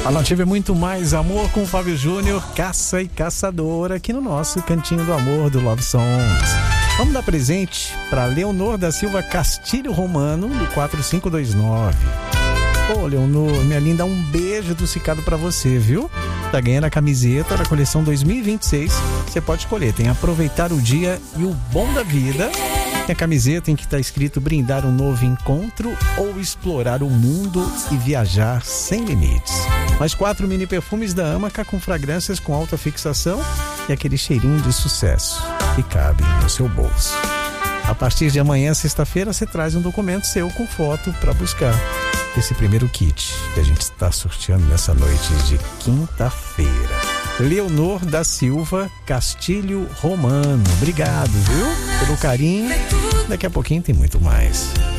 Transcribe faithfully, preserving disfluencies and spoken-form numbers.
A Nativa é muito mais amor com o Fábio Júnior, caça e caçadora, aqui no nosso Cantinho do Amor do Love Songs. Vamos dar presente para Leonor da Silva Castilho Romano, do quatro cinco dois nove. Ô, Leonor, minha linda, um beijo do Cicado pra você, viu? Tá ganhando a camiseta da coleção dois mil e vinte e seis. Você pode escolher, tem Aproveitar o Dia e o Bom da Vida. Tem a camiseta em que tá escrito Brindar um Novo Encontro ou Explorar o Mundo e Viajar Sem Limites. Mais quatro mini perfumes da Amaca com fragrâncias com alta fixação e aquele cheirinho de sucesso que cabe no seu bolso. A partir de amanhã, sexta-feira, você traz um documento seu com foto para buscar esse primeiro kit que a gente está sorteando nessa noite de quinta-feira. Leonor da Silva Castilho Romano. Obrigado, viu? Pelo carinho. Daqui a pouquinho tem muito mais.